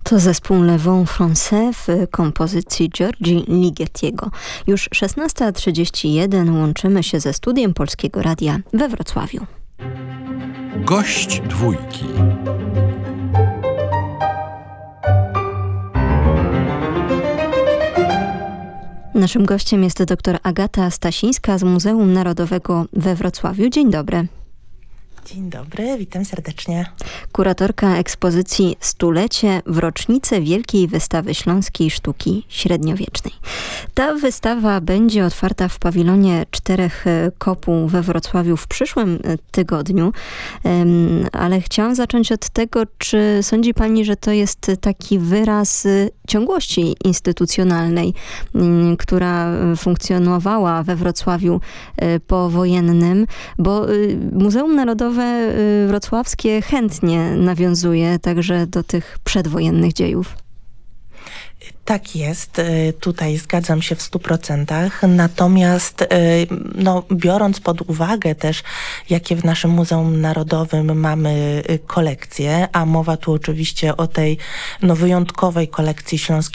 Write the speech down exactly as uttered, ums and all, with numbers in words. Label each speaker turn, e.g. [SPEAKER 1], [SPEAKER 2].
[SPEAKER 1] To zespół Le Vent Français w kompozycji Giorgi Ligetiego. Już szesnasta trzydzieści jeden łączymy się ze studiem Polskiego Radia we Wrocławiu.
[SPEAKER 2] Gość dwójki.
[SPEAKER 1] Naszym gościem jest dr Agata Stasińska z Muzeum Narodowego we Wrocławiu. Dzień dobry.
[SPEAKER 3] Dzień dobry, witam serdecznie.
[SPEAKER 1] Kuratorka ekspozycji Stulecie w rocznicę Wielkiej Wystawy Śląskiej Sztuki Średniowiecznej. Ta wystawa będzie otwarta w pawilonie Czterech Kopuł we Wrocławiu w przyszłym tygodniu, ale chciałam zacząć od tego, czy sądzi pani, że to jest taki wyraz ciągłości instytucjonalnej, która funkcjonowała we Wrocławiu powojennym, bo Muzeum Narodowe Wrocławskie chętnie nawiązuje także do tych przedwojennych dziejów.
[SPEAKER 3] Tak jest, tutaj zgadzam się w stu procentach, natomiast no, biorąc pod uwagę też, jakie w naszym Muzeum Narodowym mamy kolekcje, a mowa tu oczywiście o tej no, wyjątkowej kolekcji śląskiej